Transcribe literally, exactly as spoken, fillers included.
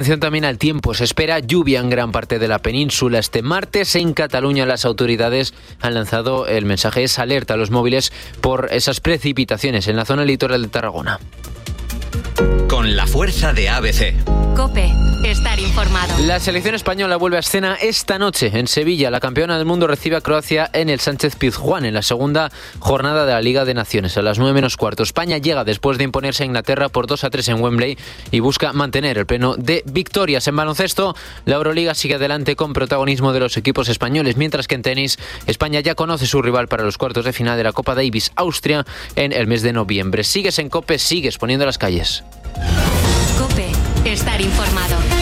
Atención también al tiempo. Se espera lluvia en gran parte de la península este martes. En Cataluña las autoridades han lanzado el mensaje, es alerta a los móviles por esas precipitaciones en la zona litoral de Tarragona. Con la fuerza de A B C. COPE. Estar informado. La selección española vuelve a escena esta noche en Sevilla. La campeona del mundo recibe a Croacia en el Sánchez Pizjuán en la segunda jornada de la Liga de Naciones. A las nueve menos cuarto. España llega después de imponerse a Inglaterra por dos a tres en Wembley y busca mantener el pleno de victorias. En baloncesto, la Euroliga sigue adelante con protagonismo de los equipos españoles, mientras que en tenis, España ya conoce su rival para los cuartos de final de la Copa Davis, Austria, en el mes de noviembre. Sigues en COPE, sigues poniendo las calles. COPE. Estar informado.